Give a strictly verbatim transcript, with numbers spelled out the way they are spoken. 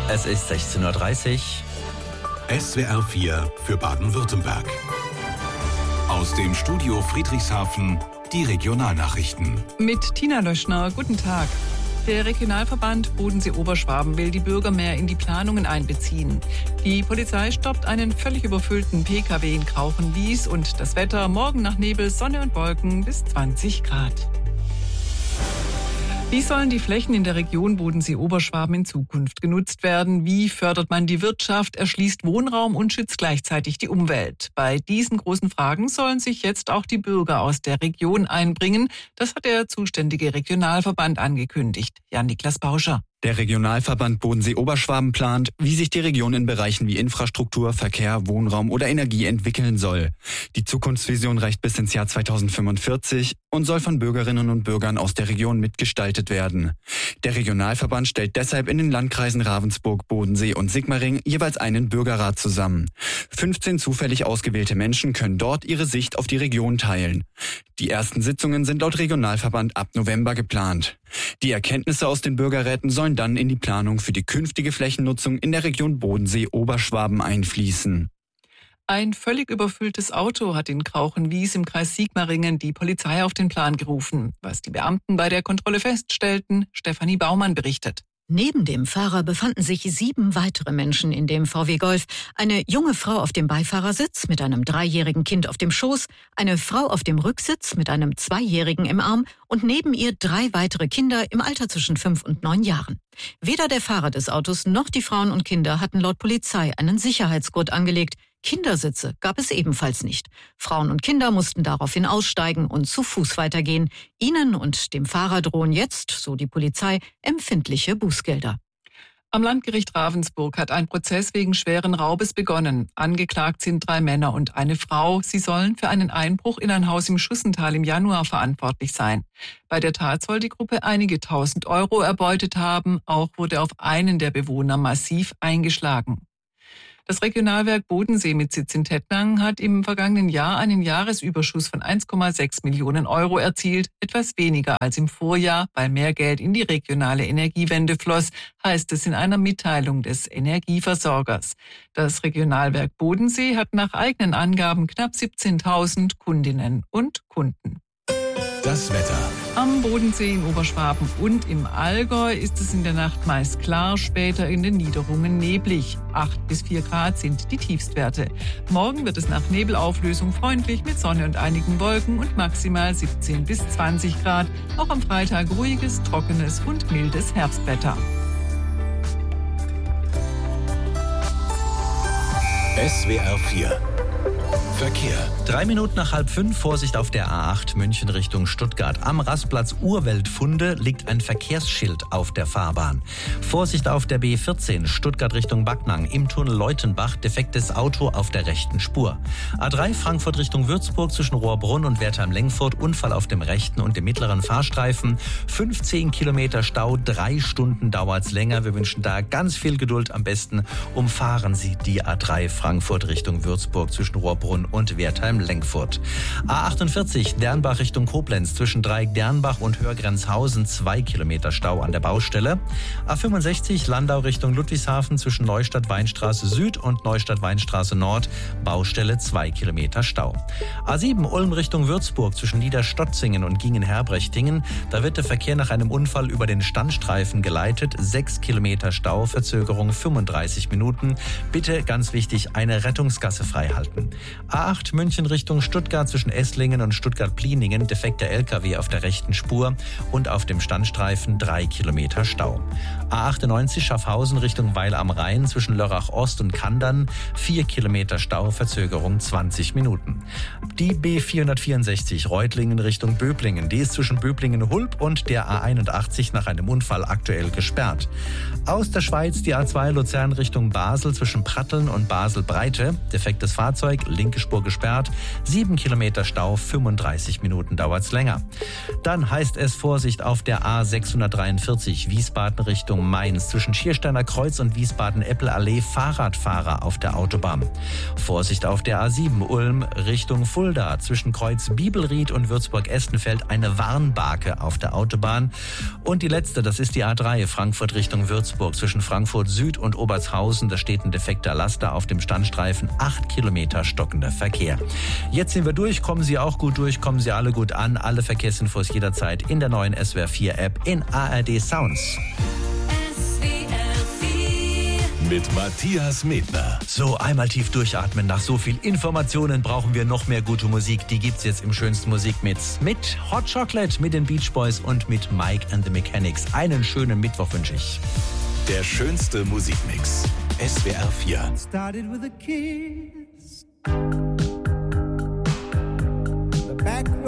Es ist sechzehn Uhr dreißig. S W R vier für Baden-Württemberg. Aus dem Studio Friedrichshafen die Regionalnachrichten. Mit Tina Löschner, guten Tag. Der Regionalverband Bodensee-Oberschwaben will die Bürger mehr in die Planungen einbeziehen. Die Polizei stoppt einen völlig überfüllten P K W in Krauchenwies und das Wetter morgen nach Nebel, Sonne und Wolken bis zwanzig Grad. Wie sollen die Flächen in der Region Bodensee-Oberschwaben in Zukunft genutzt werden? Wie fördert man die Wirtschaft, erschließt Wohnraum und schützt gleichzeitig die Umwelt? Bei diesen großen Fragen sollen sich jetzt auch die Bürger aus der Region einbringen. Das hat der zuständige Regionalverband angekündigt. Jan-Niklas Bauscher. Der Regionalverband Bodensee-Oberschwaben plant, wie sich die Region in Bereichen wie Infrastruktur, Verkehr, Wohnraum oder Energie entwickeln soll. Die Zukunftsvision reicht bis ins Jahr zweitausendfünfundvierzig und soll von Bürgerinnen und Bürgern aus der Region mitgestaltet werden. Der Regionalverband stellt deshalb in den Landkreisen Ravensburg, Bodensee und Sigmaringen jeweils einen Bürgerrat zusammen. fünfzehn zufällig ausgewählte Menschen können dort ihre Sicht auf die Region teilen. Die ersten Sitzungen sind laut Regionalverband ab November geplant. Die Erkenntnisse aus den Bürgerräten sollen dann in die Planung für die künftige Flächennutzung in der Region Bodensee-Oberschwaben einfließen. Ein völlig überfülltes Auto hat in Krauchenwies im Kreis Sigmaringen die Polizei auf den Plan gerufen. Was die Beamten bei der Kontrolle feststellten, Stefanie Baumann berichtet. Neben dem Fahrer befanden sich sieben weitere Menschen in dem V W Golf. Eine junge Frau auf dem Beifahrersitz mit einem dreijährigen Kind auf dem Schoß, eine Frau auf dem Rücksitz mit einem Zweijährigen im Arm und neben ihr drei weitere Kinder im Alter zwischen fünf und neun Jahren. Weder der Fahrer des Autos noch die Frauen und Kinder hatten laut Polizei einen Sicherheitsgurt angelegt. Kindersitze gab es ebenfalls nicht. Frauen und Kinder mussten daraufhin aussteigen und zu Fuß weitergehen. Ihnen und dem Fahrer drohen jetzt, so die Polizei, empfindliche Bußgelder. Am Landgericht Ravensburg hat ein Prozess wegen schweren Raubes begonnen. Angeklagt sind drei Männer und eine Frau. Sie sollen für einen Einbruch in ein Haus im Schussental im Januar verantwortlich sein. Bei der Tat soll die Gruppe einige tausend Euro erbeutet haben. Auch wurde auf einen der Bewohner massiv eingeschlagen. Das Regionalwerk Bodensee mit Sitz in Tettnang hat im vergangenen Jahr einen Jahresüberschuss von eins Komma sechs Millionen Euro erzielt, etwas weniger als im Vorjahr, weil mehr Geld in die regionale Energiewende floss, heißt es in einer Mitteilung des Energieversorgers. Das Regionalwerk Bodensee hat nach eigenen Angaben knapp siebzehntausend Kundinnen und Kunden. Das Wetter. Am Bodensee in Oberschwaben und im Allgäu ist es in der Nacht meist klar, später in den Niederungen neblig. acht bis vier Grad sind die Tiefstwerte. Morgen wird es nach Nebelauflösung freundlich mit Sonne und einigen Wolken und maximal siebzehn bis zwanzig Grad. Auch am Freitag ruhiges, trockenes und mildes Herbstwetter. S W R vier Verkehr. Drei Minuten nach halb fünf, Vorsicht auf der A acht München Richtung Stuttgart. Am Rastplatz Urweltfunde liegt ein Verkehrsschild auf der Fahrbahn. Vorsicht auf der B vierzehn Stuttgart Richtung Backnang. Im Tunnel Leutenbach defektes Auto auf der rechten Spur. A drei Frankfurt Richtung Würzburg zwischen Rohrbrunn und Wertheim-Lengfurt. Unfall auf dem rechten und dem mittleren Fahrstreifen. fünfzehn Kilometer Stau, drei Stunden dauert's länger. Wir wünschen da ganz viel Geduld. Am besten umfahren Sie die A drei Frankfurt Richtung Würzburg zwischen Rohrbrunn und Wertheim-Lengfurt. A achtundvierzig Dernbach Richtung Koblenz zwischen Dreieck Dernbach und Hörgrenzhausen, zwei Kilometer Stau an der Baustelle. A fünfundsechzig Landau Richtung Ludwigshafen zwischen Neustadt-Weinstraße Süd und Neustadt-Weinstraße Nord, Baustelle, zwei Kilometer Stau. A sieben Ulm Richtung Würzburg zwischen Niederstotzingen und Gingen-Herbrechtingen, da wird der Verkehr nach einem Unfall über den Standstreifen geleitet, sechs Kilometer Stau, Verzögerung fünfunddreißig Minuten. Bitte, ganz wichtig, eine Rettungsgasse freihalten. A acht München Richtung Stuttgart zwischen Esslingen und Stuttgart-Pliningen, defekter L K W auf der rechten Spur und auf dem Standstreifen drei Kilometer Stau. A achtundneunzig Schaffhausen Richtung Weil am Rhein zwischen Lörrach Ost und Kandern, vier Kilometer Stau, Verzögerung zwanzig Minuten. Die B vierhundertvierundsechzig Reutlingen Richtung Böblingen, die ist zwischen Böblingen-Hulb und der A einundachtzig nach einem Unfall aktuell gesperrt. Aus der Schweiz die A zwei Luzern Richtung Basel zwischen Pratteln und Basel-Breite, defektes Fahrzeug, linke Spur Spur gesperrt. Sieben Kilometer Stau, fünfunddreißig Minuten dauert's länger. Dann heißt es Vorsicht auf der A sechshundertdreiundvierzig Wiesbaden Richtung Mainz. Zwischen Schiersteiner Kreuz und Wiesbaden-Eppelallee Fahrradfahrer auf der Autobahn. Vorsicht auf der A sieben Ulm Richtung Fulda. Zwischen Kreuz Bibelried und Würzburg-Estenfeld eine Warnbarke auf der Autobahn. Und die letzte, das ist die A drei Frankfurt Richtung Würzburg. Zwischen Frankfurt Süd und Obertshausen, da steht ein defekter Laster auf dem Standstreifen. Acht Kilometer stockender Verkehr. Jetzt sind wir durch. Kommen Sie auch gut durch. Kommen Sie alle gut an. Alle Verkehrsinfos jederzeit in der neuen S W R vier App in A R D Sounds. Mit Matthias Medner. So, einmal tief durchatmen. Nach so viel Informationen brauchen wir noch mehr gute Musik. Die gibt's jetzt im schönsten Musikmix. Mit Hot Chocolate, mit den Beach Boys und mit Mike and the Mechanics. Einen schönen Mittwoch wünsche ich. Der schönste Musikmix. S W R vier. Started with a kiss. The back